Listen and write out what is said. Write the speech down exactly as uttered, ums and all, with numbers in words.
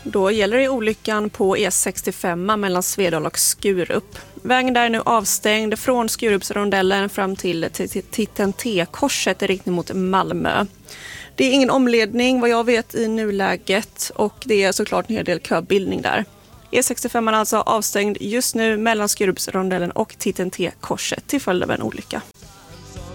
Då gäller det olyckan på E sextiofem mellan Svedala och Skurup. Vägen där är nu avstängd från Skurupsrondellen fram till Titten T-korset i riktning mot Malmö. Det är ingen omledning vad jag vet i nuläget och det är såklart en hel del köbildning där. E sextiofem är alltså avstängd just nu mellan Skurupsrondellen och Titten T-korset till följd av en olycka.